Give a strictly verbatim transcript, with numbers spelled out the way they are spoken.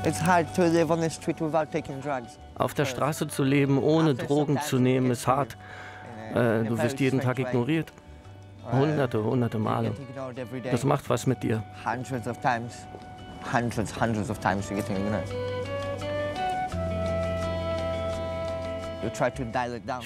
Auf der Straße zu leben, ohne Drogen zu nehmen, ist hart. Äh, du wirst jeden Tag ignoriert. Hunderte, hunderte Male. Das macht was mit dir. Hundreds of times. Hundreds, hundreds of times you're getting ignored. You try to dial it down.